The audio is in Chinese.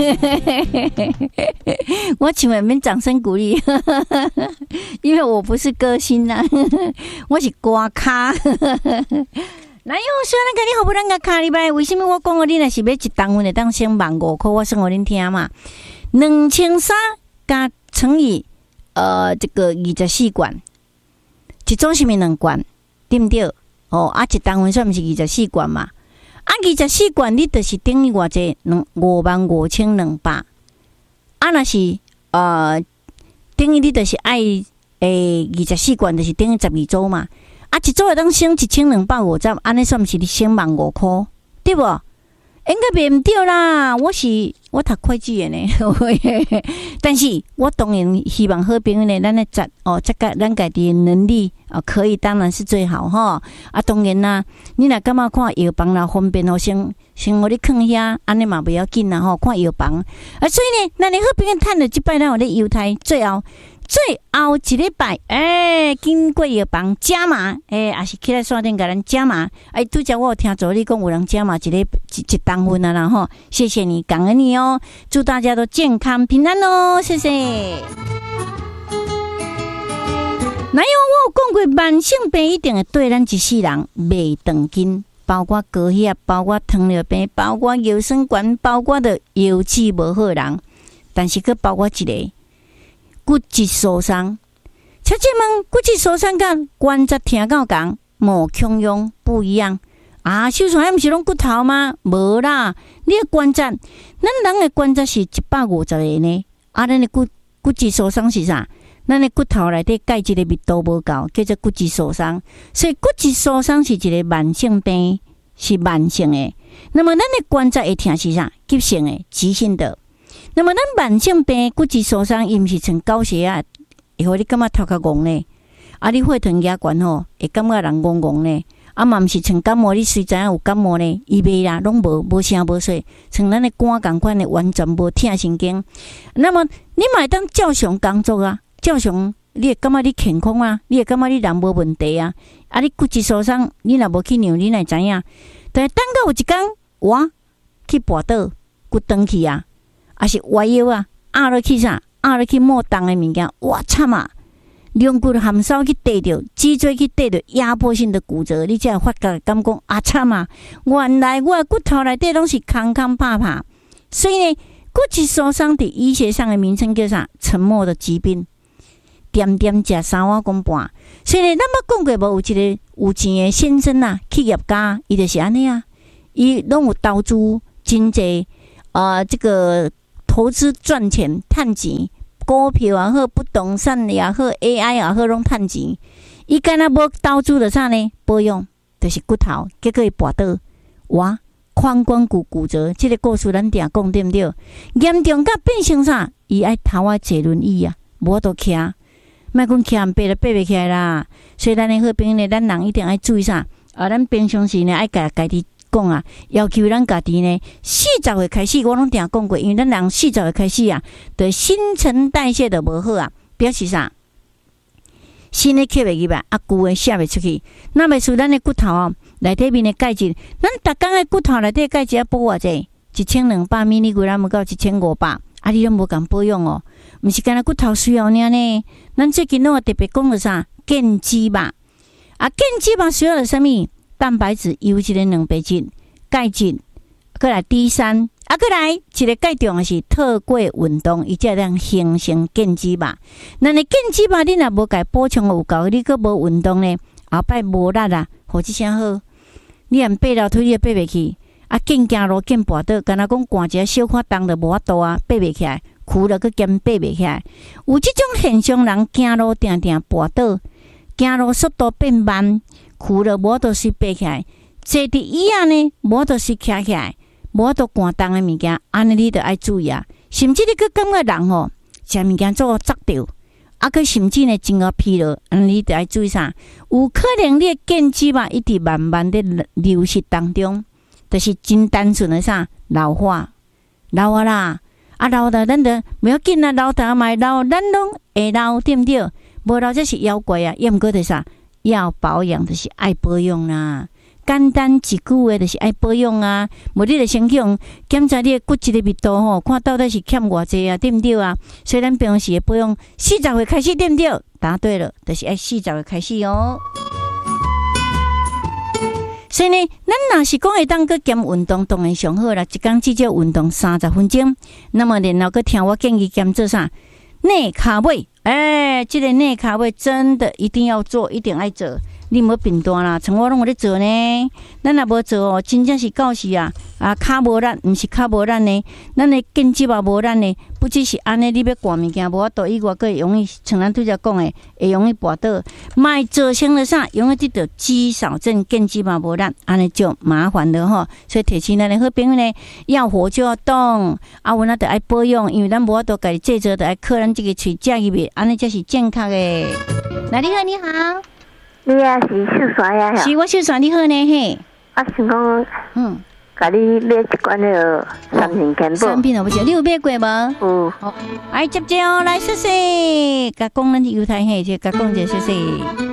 我请问免掌声鼓励，因为我不是歌星呐、我是歌咖。来哟，虽然讲你好不咱个卡礼拜，为什么我讲你若是要一单位的当先15000块，我算互恁听嘛？2300加乘以这个24罐，一组是咪2罐，对不对？一单位算毋是24罐嘛？24罐你就是等于偌济55200。若是等于你就是爱24罐，就是等于12组嘛。一组会当省1250，安尼算毋是你省15000块，对无？应该袂毋对啦，我读会计的呢，但是我当然希望好朋友呢，咱来这个咱家己的能力可以，当然是最好吼。当然啦，你若感觉看药房啦方便先互你囥遐，安尼嘛不要紧啦吼。看药房所以呢，咱的好朋友趁着即摆咱有咧犹太最后一礼拜，经过药房加码，也是起来线顶甲咱加码。拄则我有听助你讲有人加码一当份啊啦吼，谢谢你，感恩你哦，祝大家都健康平安哦，谢谢。哪有我有讲过，慢性病一定会对咱一世人袂长筋，包括高血压，包括糖尿病，包括腰酸管，包括的腰椎无好人，但是佫包括一个。骨质疏松，请问骨质疏松甲关节疼到共无共用不一样手术还毋是拢骨头吗？无啦，你的关节，咱人的关节是150个呢，咱的骨质疏松是啥？咱的骨头内底钙质的密度无够，叫做骨质疏松。所以骨质疏松是一个慢性病，是慢性的。那么咱的关节会疼是啥？急性的、急性的。那么咱慢性病骨质疏松，伊毋是像高血压，会互你感觉头壳戆呢？你血糖压悬吼，会感觉人戆戆呢？嘛毋是像感冒，你虽知影有感冒呢，伊袂啦，拢无声无息，像咱的肝共款的，完全无疼神经。那么你嘛会当照常工作啊，照常你会感觉你健康啊，你会感觉你人无问题啊。你骨质疏松，你若无去量，你哪知影？但是等到有一天，我去跋倒骨断去啊。是歪腰压落去啥？压落去莫重的物件，哇惨啊！两骨含梢去跌着，脊椎去跌着，压迫性的骨折，你才会发觉感讲惨啊！原来我的骨头内底拢是空空怕怕，所以呢，骨质疏松伫医学上的名称叫啥？沉默的疾病。点点食3碗公半，所以呢，咱捌讲过无？有一个有钱的先生企业家，伊就是安尼伊拢有投资真济这个。投资赚钱趁钱，股票也好，不动产也好 ，AI 也好，拢趁钱。伊敢若无投资着啥呢？保养就是骨头，结果伊跋倒，髋关节骨折。这个故事咱定讲对不对？严重到变成啥？伊爱头坐轮椅无法度徛，莫讲徛爬就爬袂起来啦。所以咱的好朋友呢，咱人一定爱注意啥？咱平常时呢，爱家己。讲要求咱家己呢，40岁开始，我拢定讲过，因为咱人40岁开始对新陈代谢都无好表示啥？新的吸袂入旧的写袂出去。那袂输咱的骨头内底面的钙质，咱逐工的骨头内底钙质补偌济，1200 mg 到1500，你拢无共保养毋是干那骨头需要尔呢？咱最近拢特别讲了啥？健肌吧，健肌吧需要的啥物？蛋白质、优质的蛋白质、钙质，再来 D3，再来一个介重的是透过运动，伊才能形成健肌吧。咱的健肌吧，你若无甲补充有够，你佫无运动呢，后摆无力何止啥好？你连爬楼梯你也爬袂起，见行路见跋倒，敢若讲寒一下小可重就无法度爬袂起来，躯了佫兼爬袂起来。有即种现象，人行路定定跋倒，行路速度变慢。躯了无都是爬起来，坐伫椅呢，无都是徛起来，无都寒重的物件，安尼你着爱注意甚至你佫感觉人食物件做砸着，佫甚至呢真个疲劳，安尼你着爱注意啥？有可能你的健肌吧，一直慢慢的流失当中，就是真单纯的啥老化啦，老的咱着不要紧老的嘛老，咱拢会老，对不对？无老这是妖怪也毋过着啥？要保养就是爱保养啦， 简单一句话，就是爱保养啊。无你著先去用检查你的骨质的密度吼，看到底是欠偌济啊，对毋对啊？所以咱平时的保养40岁开始，对毋对？答对了，就是爱40岁开始哦。所以呢，咱若是讲会当去兼运动，当然上好啦。一天至少运动30分钟。那么然后去听我建议兼做啥？内卡位，这个内卡位真的一定要做，一定爱做。你无变大啦，像我拢有咧做呢。咱若无做哦，真正是到时啊，骹无力，毋是骹无力呢，咱的肩肌也无力呢。不只是安尼，你要挂物件无法度以外，佫会容易像咱拄则讲的，会容易跌倒。卖做成了啥？容易得到肌少症、肩肌嘛无力，安尼就麻烦了吼。所以提醒咱的好朋友呢，要活就要动，阮仔得爱保养，因为咱无法度家己制作，得爱靠咱这个喙食入去，安尼才是正确的。来，你好，你好。 你也是秀刷呀？ 是我秀刷，你好呢嘿。 我想讲，甲你买一罐那个3年健保。 产品我不知道，你有买过无？ 有。 好，来接哦，来谢谢。甲讲咱犹太嘿，就甲讲者谢谢。